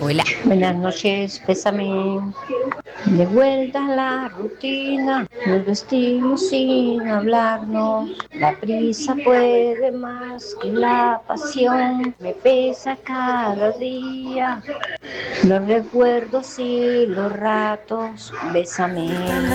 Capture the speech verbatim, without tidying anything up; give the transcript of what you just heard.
Hola. Buenas noches, pésame. De vuelta a la rutina, nos vestimos sin hablarnos. La prisa puede más que la pasión, me pesa cada día. Los recuerdos y los ratos, bésame.